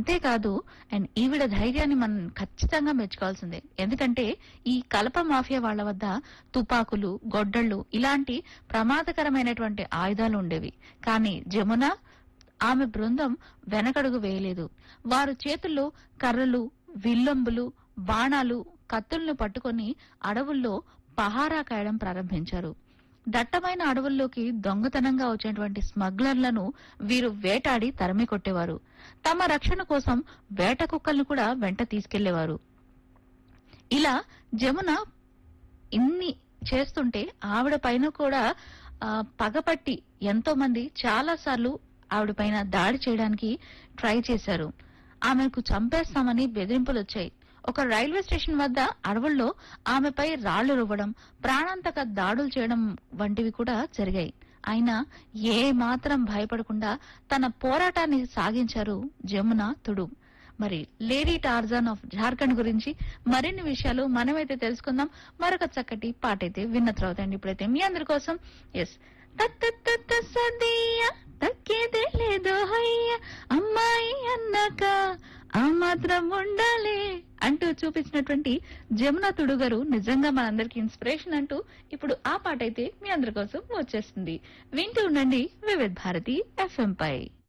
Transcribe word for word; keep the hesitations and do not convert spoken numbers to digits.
అంతేకాదు అండ్ ఈవిడ ధైర్యాన్ని మనం ఖచ్చితంగా మెచ్చుకోవాల్సిందే. ఎందుకంటే ఈ కలప మాఫియా వాళ్ళ వద్ద తుపాకులు, గొడ్డళ్లు ఇలాంటి ప్రమాదకరమైనటువంటి ఆయుధాలు ఉండేవి. కానీ జమున, ఆమె బృందం వెనకడుగు వేయలేదు. వారు చేతుల్లో కర్రలు, విల్లంబులు, బాణాలు, కత్తులను పట్టుకొని అడవుల్లో పహారా కాయడం ప్రారంభించారు. దట్టమైన అడవుల్లోకి దొంగతనంగా వచ్చేటువంటి స్మగ్లర్లను వీరు వేటాడి తరిమి కొట్టేవారు. తమ రక్షణ కోసం వేట కుక్కలను కూడా వెంట తీసుకెళ్లేవారు. ఇలా జమున ఇన్ని చేస్తుంటే ఆవిడ పైన కూడా ఆ, పగపట్టి ఎంతో మంది చాలా సార్లు ఆవిడ పైన దాడి చేయడానికి ట్రై చేశారు. ఆమెకు చంపేస్తామని బెదిరింపులు వచ్చాయి. ఒక రైల్వే స్టేషన్ వద్ద అడవుల్లో ఆమెపై రాళ్లు రువ్వడం, ప్రాణాంతక దాడులు చేయడం వంటివి కూడా జరిగాయి. అయినా ఏ మాత్రం భయపడకుండా తన పోరాటాన్ని సాగించారు జమున తుడు. మరి లేడీ టార్జాన్ ఆఫ్ జార్ఖండ్ గురించి మరిన్ని విషయాలు మనమైతే తెలుసుకుందాం. మరొక చక్కటి పాటైతే విన్న తర్వాత అండి. ఇప్పుడైతే మీ అందరి కోసం ఎస్ తక్కేదే లేదో హయ్య అమ్మాయి అన్నాక ఆ మాత్రం ఉండాలి అంటూ చూపించినటువంటి జమున తుడు గారు నిజంగా మనందరికి ఇన్స్పిరేషన్ అంటూ ఇప్పుడు ఆ పాట అయితే మీ అందరి కోసం వచ్చేస్తుంది. వింటూ ఉండండి వివిధ భారతి ఎఫ్ఎం పై.